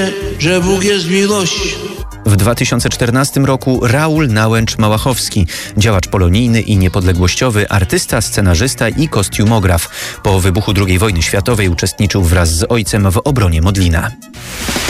że Bóg jest miłością. W 2014 roku Raul Nałęcz-Małachowski, działacz polonijny i niepodległościowy, artysta, scenarzysta i kostiumograf. Po wybuchu II wojny światowej uczestniczył wraz z ojcem w obronie Modlina.